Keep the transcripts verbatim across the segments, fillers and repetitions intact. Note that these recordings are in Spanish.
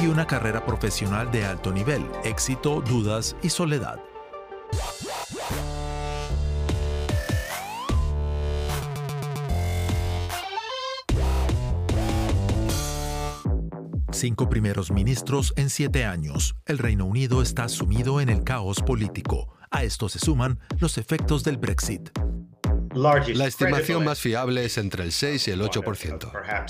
y una carrera profesional de alto nivel, éxito, dudas y soledad. Cinco primeros ministros en siete años. El Reino Unido está sumido en el caos político. A esto se suman los efectos del Brexit. La estimación más fiable es entre el seis y el ocho por ciento.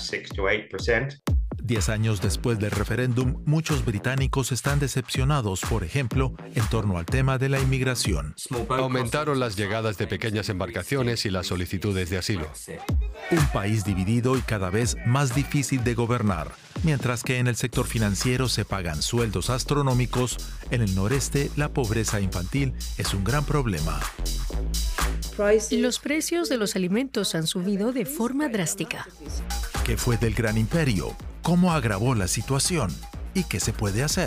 Diez años después del referéndum, muchos británicos están decepcionados, por ejemplo, en torno al tema de la inmigración. Aumentaron las llegadas de pequeñas embarcaciones y las solicitudes de asilo. Un país dividido y cada vez más difícil de gobernar. Mientras que en el sector financiero se pagan sueldos astronómicos, en el noreste la pobreza infantil es un gran problema. Los precios de los alimentos han subido de forma drástica. ¿Qué fue del gran imperio? ¿Cómo agravó la situación? ¿Y qué se puede hacer?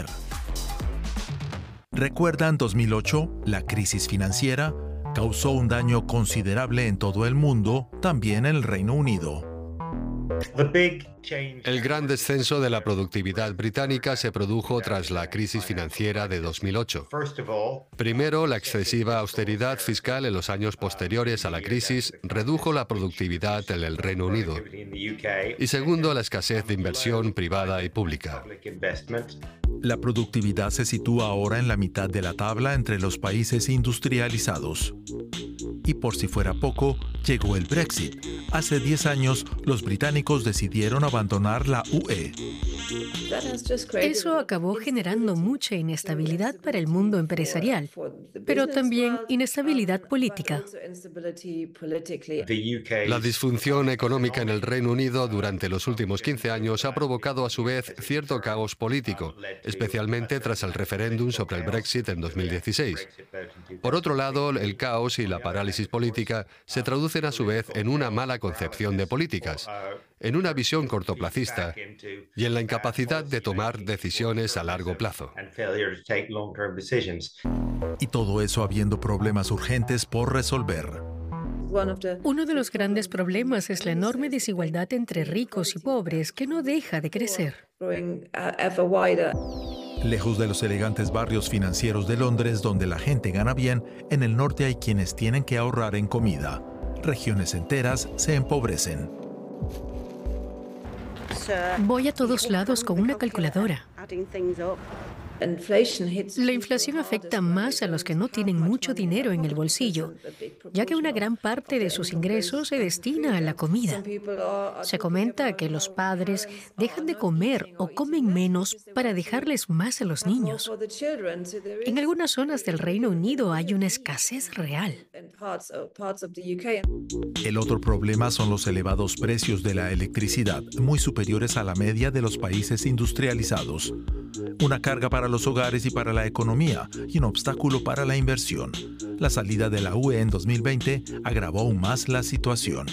¿Recuerdan dos mil ocho? La crisis financiera causó un daño considerable en todo el mundo, también en el Reino Unido. El gran descenso de la productividad británica se produjo tras la crisis financiera de dos mil ocho. Primero, la excesiva austeridad fiscal en los años posteriores a la crisis redujo la productividad en el Reino Unido. Y segundo, la escasez de inversión privada y pública. La productividad se sitúa ahora en la mitad de la tabla entre los países industrializados. Y por si fuera poco, llegó el Brexit. Hace diez años, los británicos decidieron abandonar la U E. Eso acabó generando mucha inestabilidad para el mundo empresarial, pero también inestabilidad política. La disfunción económica en el Reino Unido durante los últimos quince años ha provocado a su vez cierto caos político, especialmente tras el referéndum sobre el Brexit en dos mil dieciséis. Por otro lado, el caos y la parálisis política se traducen a su vez en una mala concepción de políticas, en una visión cortoplacista y en la incapacidad de tomar decisiones a largo plazo. Y todo eso habiendo problemas urgentes por resolver. Uno de los grandes problemas es la enorme desigualdad entre ricos y pobres, que no deja de crecer. Lejos de los elegantes barrios financieros de Londres, donde la gente gana bien, en el norte hay quienes tienen que ahorrar en comida. Regiones enteras se empobrecen. Voy a todos lados con una calculadora. La inflación afecta más a los que no tienen mucho dinero en el bolsillo, ya que una gran parte de sus ingresos se destina a la comida. Se comenta que los padres dejan de comer o comen menos para dejarles más a los niños. En algunas zonas del Reino Unido hay una escasez real. El otro problema son los elevados precios de la electricidad, muy superiores a la media de los países industrializados. Una carga para los hogares y para la economía y un obstáculo para la inversión. La salida de la U E en dos mil veinte agravó aún más la situación.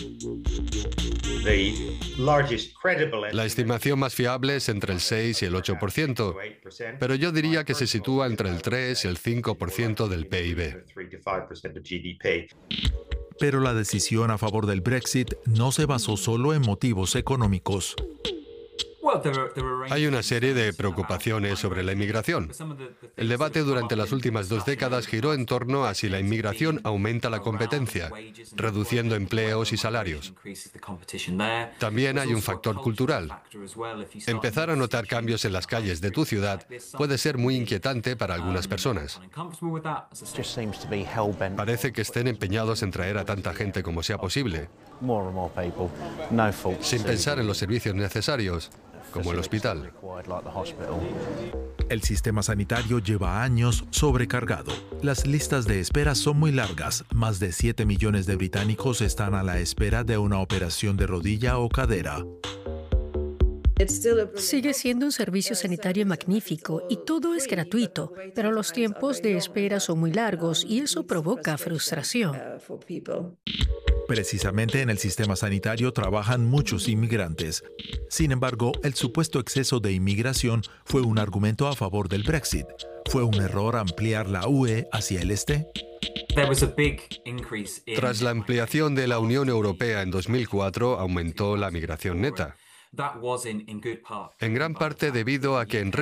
La estimación más fiable es entre el seis y el ocho por ciento, pero yo diría que se sitúa entre el tres y el cinco por ciento del P I B. Pero la decisión a favor del Brexit no se basó solo en motivos económicos. Hay una serie de preocupaciones sobre la inmigración. El debate durante las últimas dos décadas giró en torno a si la inmigración aumenta la competencia, reduciendo empleos y salarios. También hay un factor cultural. Empezar a notar cambios en las calles de tu ciudad puede ser muy inquietante para algunas personas. Parece que estén empeñados en traer a tanta gente como sea posible, sin pensar en los servicios necesarios, como el hospital. El sistema sanitario lleva años sobrecargado. Las listas de espera son muy largas. Más de siete millones de británicos están a la espera de una operación de rodilla o cadera. Sigue siendo un servicio sanitario magnífico y todo es gratuito, pero los tiempos de espera son muy largos y eso provoca frustración. Precisamente en el sistema sanitario trabajan muchos inmigrantes. Sin embargo, el supuesto exceso de inmigración fue un argumento a favor del Brexit. ¿Fue un error ampliar la U E hacia el este? Tras la ampliación de la Unión Europea en dos mil cuatro, aumentó la migración neta. En gran parte debido a que en